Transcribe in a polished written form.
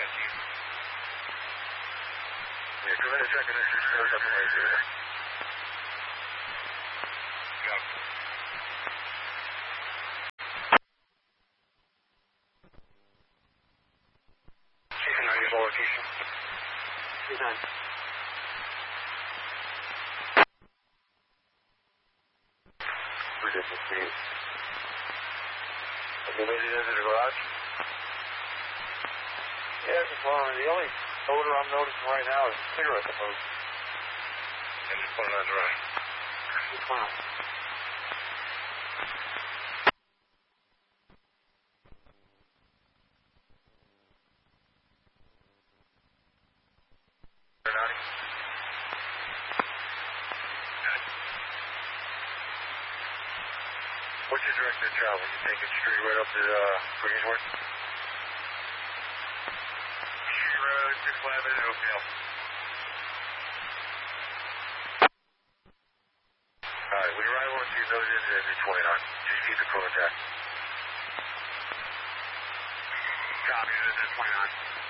Yeah, come in and check in and just show something right there. Yep. Chief 90 is all location. Chief 9. Ridiculous, Steve. Have you made it into the garage? Yeah, it's fine. The only odor I'm noticing right now is cigarette smoke. And just put it on dry. It's fine. What's your direction of travel? You taking straight right up to Greensworth? Street Road, 611 in Oakdale. Alright, we arrive on to those in the 29. Just keep the contact. Copy, this is 29.